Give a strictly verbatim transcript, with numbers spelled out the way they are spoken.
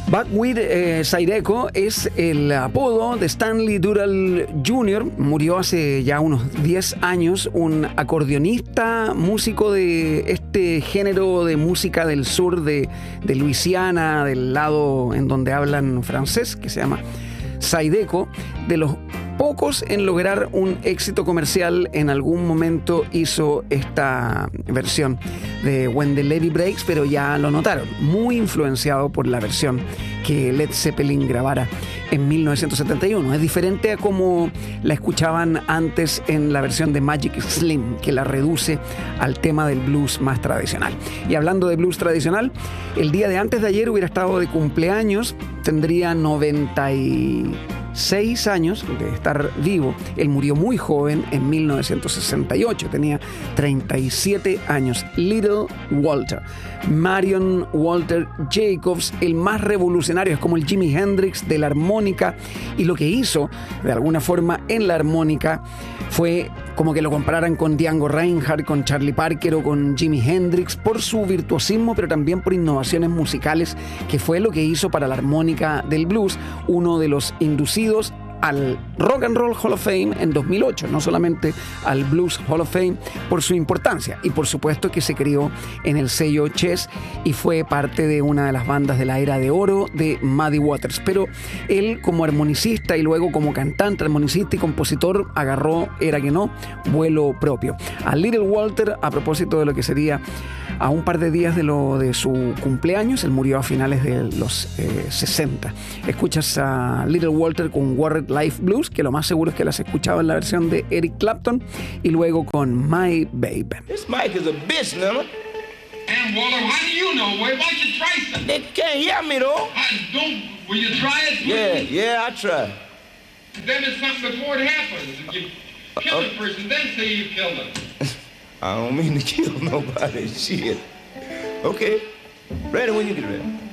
Buckwheat eh, Zydeco es el apodo de Stanley Doodle junior Murió hace ya unos diez años, un acordeonista, músico de este género de música del sur de, de Luisiana, del lado en donde hablan francés, que se llama Zydeco, de los pocos en lograr un éxito comercial. En algún momento hizo esta versión de When the Levee Breaks, pero ya lo notaron, muy influenciado por la versión que Led Zeppelin grabara en mil novecientos setenta y uno. Es diferente a como la escuchaban antes en la versión de Magic Slim, que la reduce al tema del blues más tradicional. Y hablando de blues tradicional, el día de antes de ayer hubiera estado de cumpleaños, tendría noventa y seis años de estar vivo. Él murió muy joven en mil novecientos sesenta y ocho, tenía treinta y siete años. Little Walter, Marion Walter Jacobs, el más revolucionario, es como el Jimi Hendrix de la armónica, y lo que hizo de alguna forma en la armónica fue como que lo compararan con Django Reinhardt, con Charlie Parker o con Jimi Hendrix, por su virtuosismo, pero también por innovaciones musicales, que fue lo que hizo para la armónica del blues, uno de los inducidos al Rock and Roll Hall of Fame en dos mil ocho, no solamente al Blues Hall of Fame por su importancia, y por supuesto que se crió en el sello Chess y fue parte de una de las bandas de la era de oro de Muddy Waters. Pero él, como armonicista y luego como cantante, armonicista y compositor, agarró, era que no, vuelo propio. A Little Walter, a propósito de lo que sería a un par de días de lo de su cumpleaños, él murió a finales de los eh, sesenta. Escuchas a Little Walter con Warred Life Blues, que lo más seguro es que las escuchaba en la versión de Eric Clapton, y luego con My Babe. This mic is a bitch, number. And Walter, how do you know? Why don't you try something? They can't hear me though. I don't. Will you try it? Yeah, yeah, I try. Then it's something before it happens. If you kill a person, then say you killed him. I don't mean to kill nobody. Shit. Okay. Ready when you get ready.